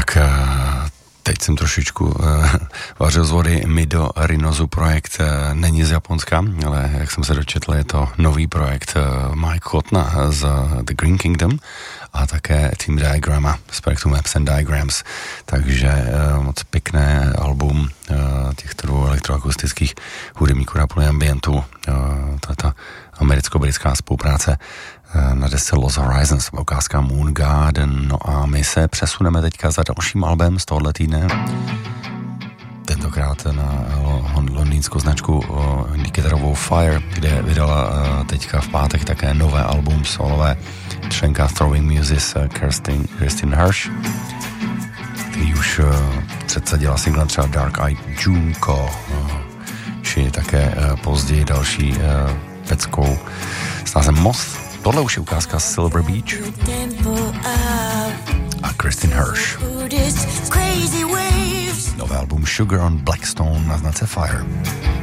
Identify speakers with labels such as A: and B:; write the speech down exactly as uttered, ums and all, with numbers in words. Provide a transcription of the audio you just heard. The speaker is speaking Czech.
A: Tak teď jsem trošičku uh, vařil z vody. Mido Rinozu projekt uh, není z Japonska, ale jak jsem se dočetl, je to nový projekt uh, Mike Kotna z The Green Kingdom a také Team Diagrama z projektu Maps and Diagrams. Takže uh, moc pěkné album uh, těchto dvou elektroakustických hudebníků na polyambientu. Uh, tato americko-britská spolupráce na desce Lost Horizons, ukázka Moon Garden. No a my se přesuneme teďka za dalším albem z tohohle týdne. Tentokrát na londýnskou značku Indicatorovou Fire, kde vydala teďka v pátek také nové album solové členka Throwing Muses Kirsten, Kirsten Hirsch, který už předsadila single třeba Dark Eyed Junko, či také později další peckou s názvem Moth. Tohle už je ukázka Silver Beach a Kirsten Hirsch. Nové album Sugar on Blackstone na značce Fire.